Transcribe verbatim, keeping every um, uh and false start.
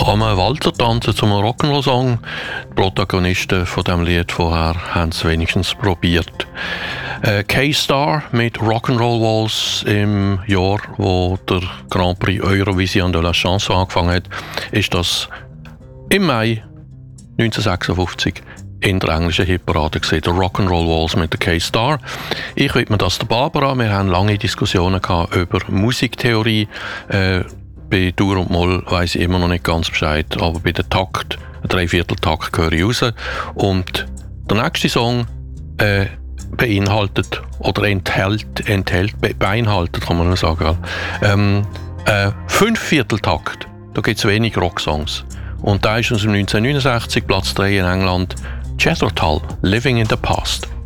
Am Walzer tanzen zum Rock'n'Roll-Song. Die Protagonisten von diesem Lied vorher haben es wenigstens probiert. Äh, K-Star mit Rock'n'Roll Waltz im Jahr, wo der Grand Prix Eurovision de la Chanson angefangen hat, ist das im Mai neunzehnhundertsechsundfünfzig in der englischen Hitparade gesehen, der Rock'n'Roll Waltz mit der K-Star. Ich widme das der Barbara. Wir haben lange Diskussionen gehabt über Musiktheorie. Äh, bei Dur und Moll weiss ich immer noch nicht ganz Bescheid, aber bei der Takt, Dreivierteltakt, höre ich raus. Und der nächste Song äh, beinhaltet oder enthält, enthält be, beinhaltet, kann man nur sagen, ähm, äh, Fünfvierteltakt. Da gibt es wenig Rocksongs. Und da ist uns im neunzehnhundertneunundsechzig Platz drei in England, Jethro Tull, Living in the Past.